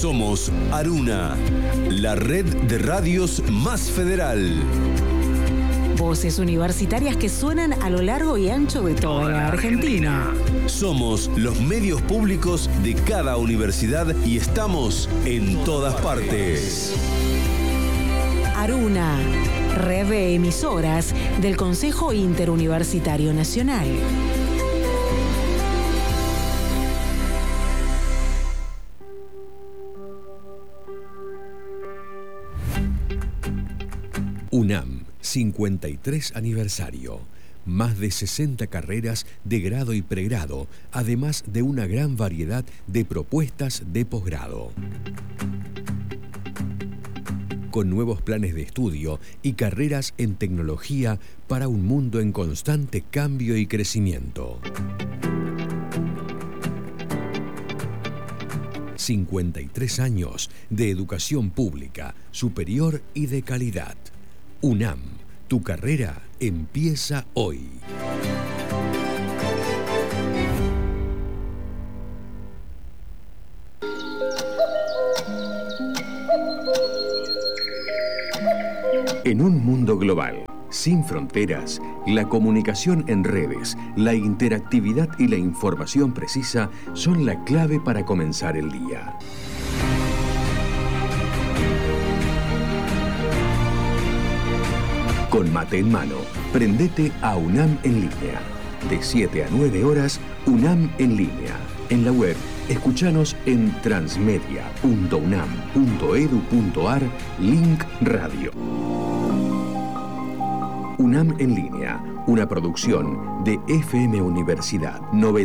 Somos Aruna, la red de radios más federal. Voces universitarias que suenan a lo largo y ancho de toda la Argentina. Somos los medios públicos de cada universidad y estamos en todas partes. Aruna, red de emisoras del Consejo Interuniversitario Nacional. UNAM, 53 aniversario. Más de 60 carreras de grado y pregrado, además de una gran variedad de propuestas de posgrado. Con nuevos planes de estudio y carreras en tecnología para un mundo en constante cambio y crecimiento. 53 años de educación pública, superior y de calidad. UNAM, tu carrera empieza hoy. En un mundo global, sin fronteras, la comunicación en redes, la interactividad y la información precisa son la clave para comenzar el día. Con mate en mano, prendete a UNAM en línea. De 7 a 9 horas, UNAM en línea. En la web, escuchanos en transmedia.unam.edu.ar, link radio. UNAM en línea, una producción de FM Universidad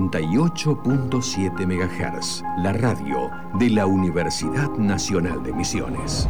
98.7 MHz, la radio de la Universidad Nacional de Misiones.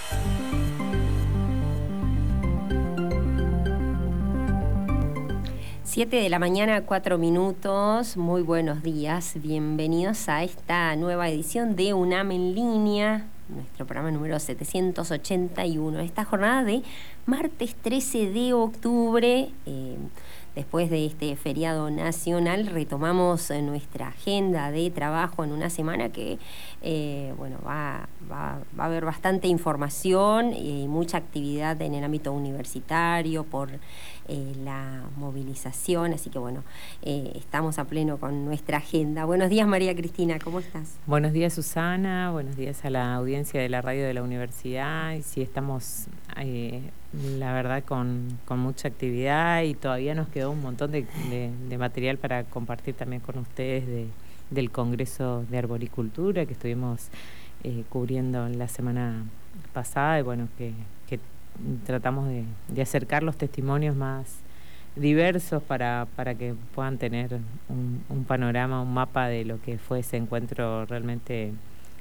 Siete de la mañana, 4 minutos. Muy buenos días. Bienvenidos a esta nueva edición de UNAM en línea, nuestro programa número 781. Esta jornada de martes 13 de octubre, después de este feriado nacional, retomamos nuestra agenda de trabajo en una semana que va a haber bastante información y mucha actividad en el ámbito universitario por la movilización, así que estamos a pleno con nuestra agenda. Buenos días, María Cristina, ¿cómo estás? Buenos días, Susana, buenos días a la audiencia de la radio de la universidad. Y sí, estamos, la verdad, con mucha actividad y todavía nos quedó un montón de material para compartir también con ustedes del Congreso de Arboricultura que estuvimos cubriendo la semana pasada y que tratamos de acercar los testimonios más diversos para que puedan tener un panorama, un mapa de lo que fue ese encuentro realmente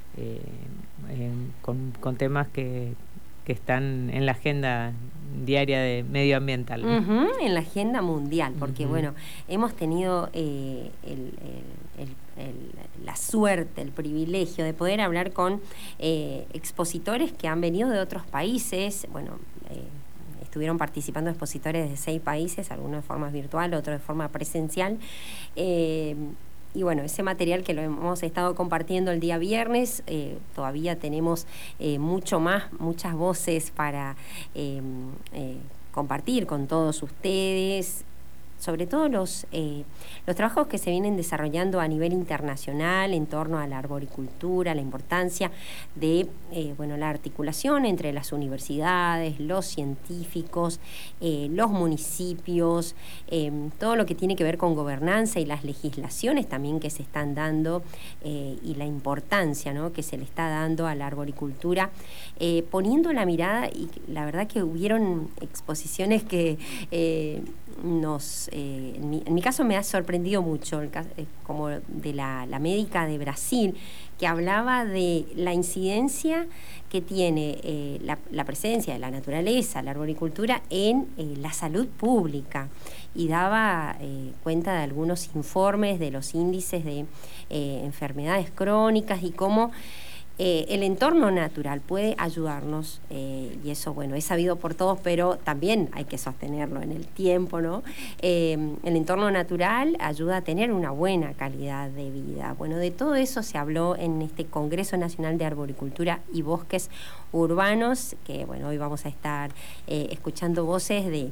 con temas que están en la agenda diaria de medioambiental. En la agenda mundial, porque hemos tenido la suerte, el privilegio de poder hablar con expositores que han venido de otros países. Estuvieron participando expositores de 6 países, algunos de forma virtual, otros de forma presencial. Ese material que lo hemos estado compartiendo el día viernes, todavía tenemos muchas voces para compartir con todos ustedes, sobre todo los trabajos que se vienen desarrollando a nivel internacional en torno a la arboricultura, la importancia de la articulación entre las universidades, los científicos, los municipios, todo lo que tiene que ver con gobernanza y las legislaciones también que se están dando y la importancia, ¿no?, que se le está dando a la arboricultura, poniendo la mirada, y la verdad que hubieron exposiciones que en mi caso me ha sorprendido mucho, como de la médica de Brasil, que hablaba de la incidencia que tiene la presencia de la naturaleza, la arboricultura, en la salud pública, y daba cuenta de algunos informes de los índices de enfermedades crónicas y cómo el entorno natural puede ayudarnos, y eso, bueno, es sabido por todos, pero también hay que sostenerlo en el tiempo, ¿no? El entorno natural ayuda a tener una buena calidad de vida. Bueno, de todo eso se habló en este Congreso Nacional de Arboricultura y Bosques Urbanos, que, bueno, hoy vamos a estar escuchando voces de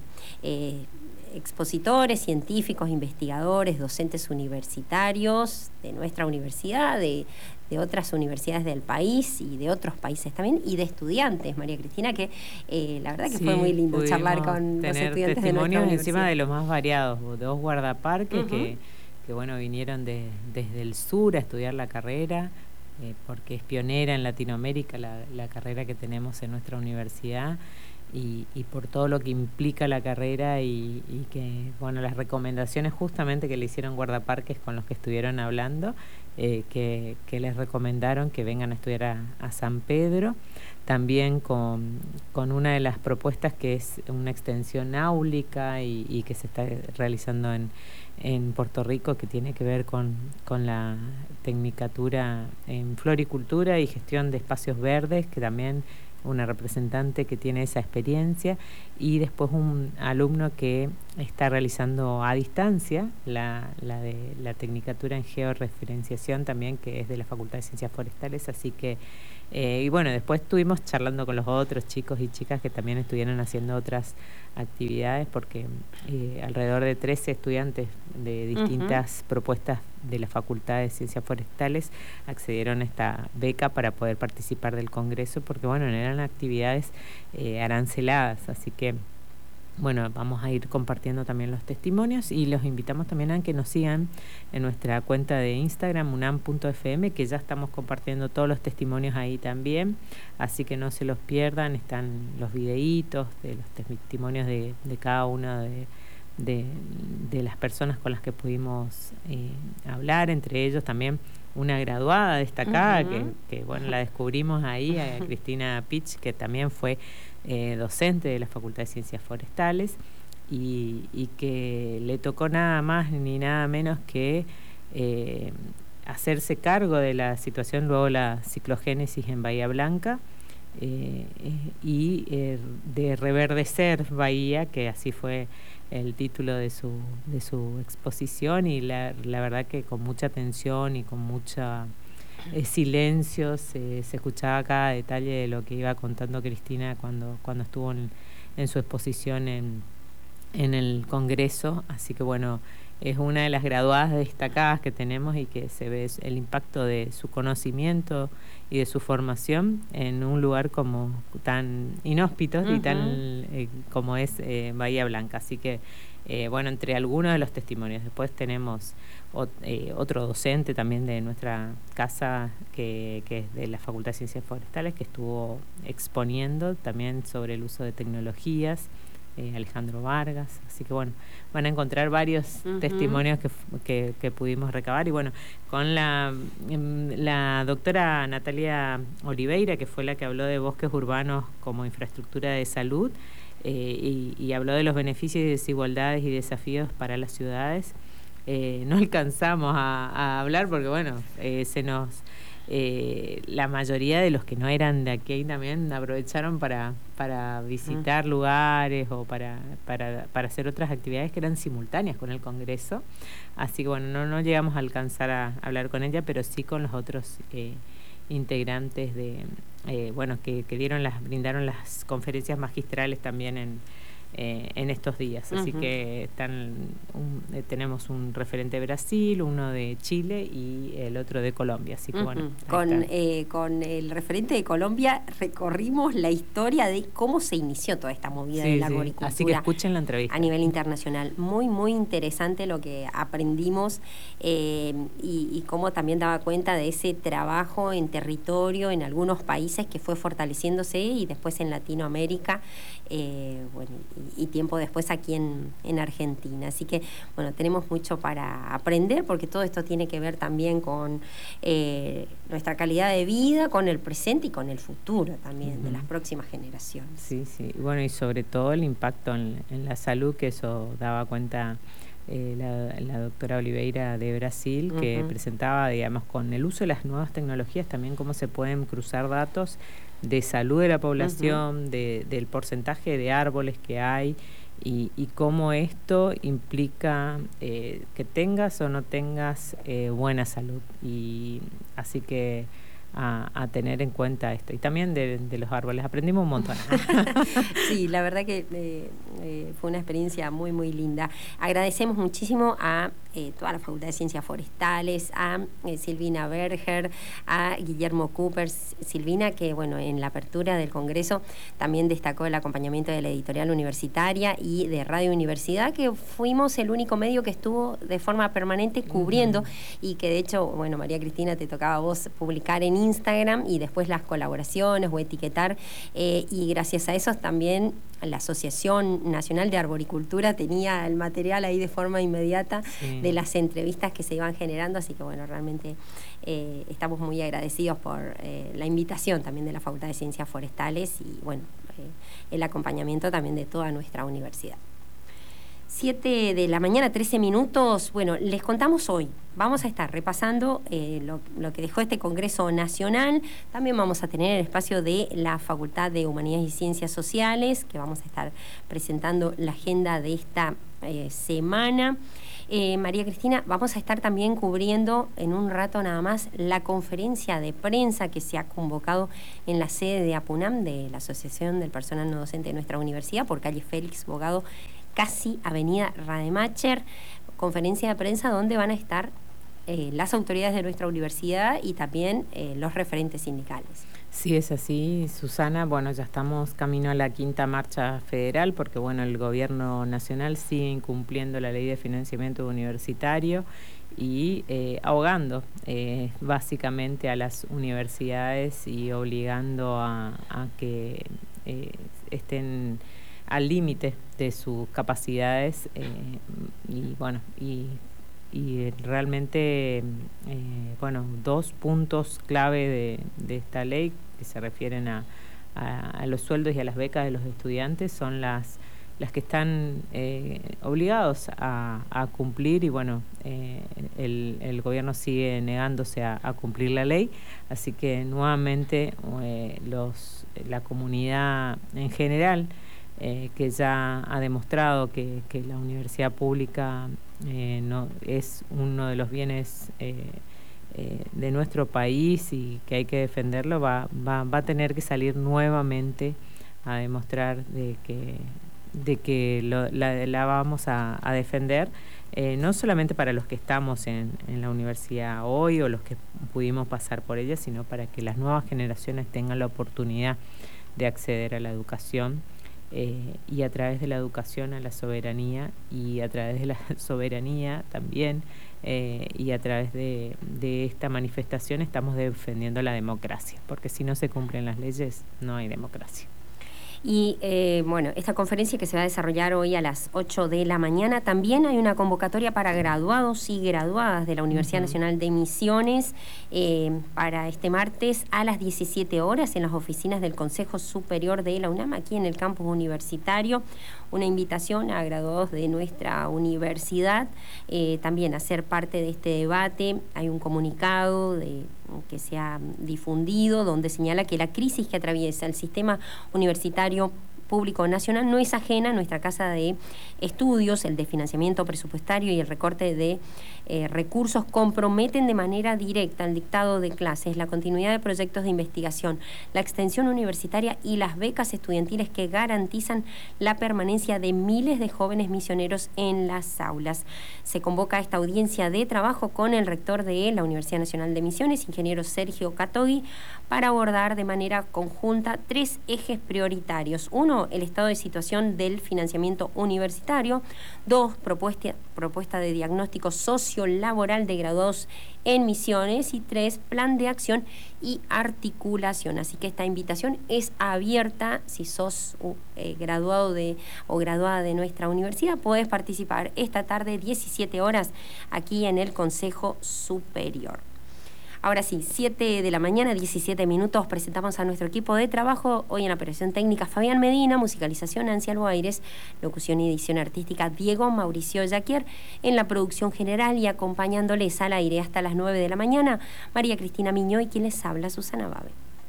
expositores, científicos, investigadores, docentes universitarios de nuestra universidad, de otras universidades del país y de otros países también, y de estudiantes, María Cristina, que la verdad que fue muy lindo charlar con los estudiantes de nuestra universidad. Encima de los más variados, 2 guardaparques que bueno, vinieron desde el sur a estudiar la carrera, porque es pionera en Latinoamérica la carrera que tenemos en nuestra universidad, y por todo lo que implica la carrera y que, bueno, las recomendaciones justamente que le hicieron guardaparques con los que estuvieron hablando, que les recomendaron que vengan a estudiar a San Pedro, también con una de las propuestas que es una extensión áulica y que se está realizando en Puerto Rico, que tiene que ver con la tecnicatura en floricultura y gestión de espacios verdes, que también una representante que tiene esa experiencia, y después un alumno que está realizando a distancia la de la tecnicatura en georreferenciación también, que es de la Facultad de Ciencias Forestales. Así que y bueno, después estuvimos charlando con los otros chicos y chicas que también estuvieron haciendo otras actividades, porque alrededor de 13 estudiantes de distintas propuestas de la Facultad de Ciencias Forestales accedieron a esta beca para poder participar del Congreso, porque bueno, eran actividades aranceladas, así que bueno, vamos a ir compartiendo también los testimonios, y los invitamos también a que nos sigan en nuestra cuenta de Instagram, unam.fm, que ya estamos compartiendo todos los testimonios ahí también, así que no se los pierdan. Están los videitos de los testimonios de cada una de las personas con las que pudimos hablar, entre ellos también una graduada destacada que bueno, la descubrimos ahí, a Cristina Pitch, que también fue docente de la Facultad de Ciencias Forestales, y que le tocó nada más ni nada menos que hacerse cargo de la situación luego la ciclogénesis en Bahía Blanca, y de reverdecer Bahía, que así fue el título de su exposición, y la verdad que con mucha atención y con mucha silencio se escuchaba cada detalle de lo que iba contando Cristina cuando estuvo en su exposición en el Congreso. Así que bueno, es una de las graduadas destacadas que tenemos, y que se ve el impacto de su conocimiento y de su formación en un lugar como tan inhóspito y tan como es Bahía Blanca. Así que bueno, entre algunos de los testimonios. Después tenemos otro docente también de nuestra casa que es de la Facultad de Ciencias Forestales, que estuvo exponiendo también sobre el uso de tecnologías, Alejandro Vargas. Así que bueno, van a encontrar varios testimonios que pudimos recabar. Y bueno, con la doctora Natalia Oliveira, que fue la que habló de bosques urbanos como infraestructura de salud, y habló de los beneficios y desigualdades y desafíos para las ciudades. No alcanzamos a hablar porque bueno, la mayoría de los que no eran de aquí también aprovecharon para visitar lugares o para hacer otras actividades que eran simultáneas con el Congreso. Así que bueno, no llegamos a alcanzar a hablar con ella, pero sí con los otros integrantes bueno, que brindaron las conferencias magistrales también en estos días. Así que tenemos un referente de Brasil, uno de Chile y el otro de Colombia. Así que bueno, con el referente de Colombia recorrimos la historia de cómo se inició toda esta movida de la arboricultura. Así que escuchen la entrevista. A nivel internacional. Muy, muy interesante lo que aprendimos, y cómo también daba cuenta de ese trabajo en territorio en algunos países que fue fortaleciéndose, y después en Latinoamérica, bueno, y tiempo después aquí en Argentina. Así que bueno, tenemos mucho para aprender, porque todo esto tiene que ver también con nuestra calidad de vida, con el presente y con el futuro también de las próximas generaciones. Sí, bueno, y sobre todo el impacto en la salud, que eso daba cuenta la doctora Oliveira de Brasil, que presentaba, digamos, con el uso de las nuevas tecnologías también cómo se pueden cruzar datos de salud de la población, del porcentaje de árboles que hay y cómo esto implica que tengas o no tengas buena salud. Y así que a tener en cuenta esto. Y también de los árboles aprendimos un montón. Sí, la verdad que fue una experiencia muy, muy linda. Agradecemos muchísimo a toda la Facultad de Ciencias Forestales, a Silvina Berger, a Guillermo Cooper. Silvina, que bueno, en la apertura del Congreso también destacó el acompañamiento de la editorial universitaria y de Radio Universidad, que fuimos el único medio que estuvo de forma permanente cubriendo y que de hecho, bueno, María Cristina, te tocaba a vos publicar en Instagram y después las colaboraciones o etiquetar, y gracias a eso también la Asociación Nacional de Arboricultura tenía el material ahí de forma inmediata de las entrevistas que se iban generando, así que bueno, realmente estamos muy agradecidos por la invitación también de la Facultad de Ciencias Forestales y bueno, el acompañamiento también de toda nuestra universidad. 7 de la mañana, 13 minutos. Bueno, les contamos hoy. Vamos a estar repasando lo que dejó este Congreso Nacional. También vamos a tener el espacio de la Facultad de Humanidades y Ciencias Sociales, que vamos a estar presentando la agenda de esta semana. María Cristina, vamos a estar también cubriendo en un rato nada más la conferencia de prensa que se ha convocado en la sede de APUNAM, de la Asociación del Personal No Docente de nuestra universidad, por calle Félix Bogado, casi Avenida Rademacher. Conferencia de prensa donde van a estar las autoridades de nuestra universidad y también los referentes sindicales. Sí, es así, Susana. Bueno, ya estamos camino a la 5ª marcha federal porque, bueno, el gobierno nacional sigue incumpliendo la ley de financiamiento universitario y ahogando básicamente a las universidades y obligando a que estén al límite de sus capacidades y bueno, y realmente bueno, 2 puntos clave de esta ley que se refieren a los sueldos y a las becas de los estudiantes son las que están obligados a cumplir y bueno, el gobierno sigue negándose a cumplir la ley, así que nuevamente la comunidad en general, que ya ha demostrado que la universidad pública no es uno de los bienes de nuestro país y que hay que defenderlo, va a tener que salir nuevamente a demostrar de que la vamos a defender, no solamente para los que estamos en la universidad hoy o los que pudimos pasar por ella, sino para que las nuevas generaciones tengan la oportunidad de acceder a la educación. Y a través de la educación a la soberanía y a través de la soberanía también y a través de esta manifestación estamos defendiendo la democracia, porque si no se cumplen las leyes no hay democracia. Y bueno, esta conferencia que se va a desarrollar hoy a las 8 de la mañana, también hay una convocatoria para graduados y graduadas de la Universidad Nacional de Misiones para este martes a las 17 horas en las oficinas del Consejo Superior de la UNAM, aquí en el campus universitario. Una invitación a graduados de nuestra universidad también a ser parte de este debate. Hay un comunicado que se ha difundido donde señala que la crisis que atraviesa el sistema universitario público nacional no es ajena a nuestra casa de estudios. El desfinanciamiento presupuestario y el recorte de recursos comprometen de manera directa el dictado de clases, la continuidad de proyectos de investigación, la extensión universitaria y las becas estudiantiles que garantizan la permanencia de miles de jóvenes misioneros en las aulas. Se convoca esta audiencia de trabajo con el rector de la Universidad Nacional de Misiones, ingeniero Sergio Catogui, para abordar de manera conjunta 3 ejes prioritarios. 1, el estado de situación del financiamiento universitario. 2, propuesta de diagnóstico sociolaboral de graduados en Misiones. Y 3, plan de acción y articulación. Así que esta invitación es abierta. Si sos graduado o graduada de nuestra universidad, podés participar esta tarde, 17 horas, aquí en el Consejo Superior. Ahora sí, 7 de la mañana, 17 minutos, presentamos a nuestro equipo de trabajo. Hoy en la operación técnica Fabián Medina, musicalización Nancy Alboaires, locución y edición artística Diego Mauricio Yaquier, en la producción general y acompañándoles al aire hasta las 9 de la mañana, María Cristina Miñó y quien les habla, Susana Babe.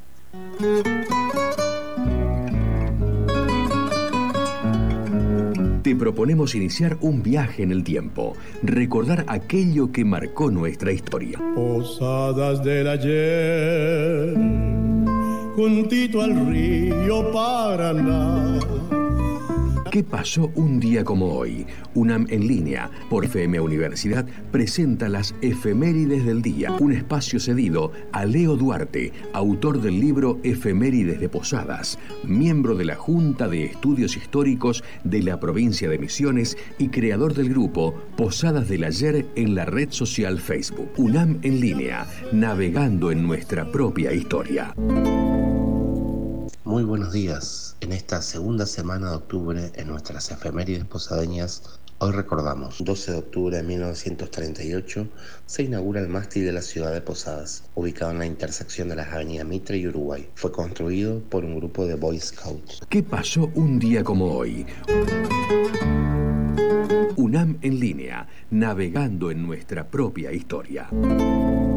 Te proponemos iniciar un viaje en el tiempo, recordar aquello que marcó nuestra historia. Posadas del ayer, juntito al río Paraná. ¿Qué pasó un día como hoy? UNAM en línea, por FM Universidad, presenta las Efemérides del Día, un espacio cedido a Leo Duarte, autor del libro Efemérides de Posadas, miembro de la Junta de Estudios Históricos de la provincia de Misiones y creador del grupo Posadas del Ayer en la red social Facebook. UNAM en línea, navegando en nuestra propia historia. Muy buenos días. En esta segunda semana de octubre, en nuestras efemérides posadeñas, hoy recordamos, 12 de octubre de 1938, se inaugura el mástil de la ciudad de Posadas, ubicado en la intersección de las avenidas Mitre y Uruguay. Fue construido por un grupo de Boy Scouts. ¿Qué pasó un día como hoy? UNAM en línea, navegando en nuestra propia historia.